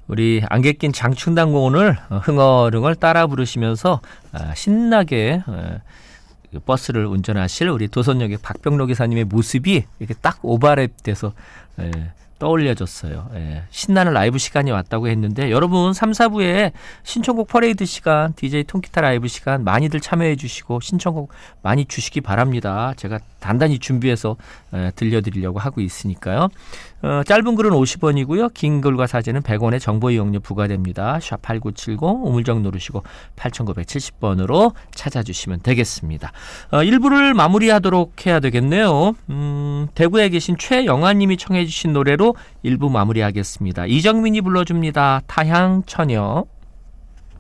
우리 안개 낀 장충당공원을 흥얼흥얼 따라 부르시면서 신나게 버스를 운전하실 우리 도선역의 박병로 기사님의 모습이 이렇게 딱 오버랩돼서 떠올려졌어요. 신나는 라이브 시간이 왔다고 했는데 여러분 3, 4부에 신청곡 퍼레이드 시간, DJ 통기타 라이브 시간 많이들 참여해 주시고 신청곡 많이 주시기 바랍니다. 제가 단단히 준비해서 들려드리려고 하고 있으니까요. 짧은 글은 50원이고요. 긴 글과 사진은 100원의 정보 이용료 부과됩니다. 샵8970 우물정 누르시고 8970번으로 찾아주시면 되겠습니다. 1부를 마무리하도록 해야 되겠네요. 대구에 계신 최영아님이 청해 주신 노래로 1부 마무리하겠습니다. 이정민이 불러줍니다. 타향 처녀.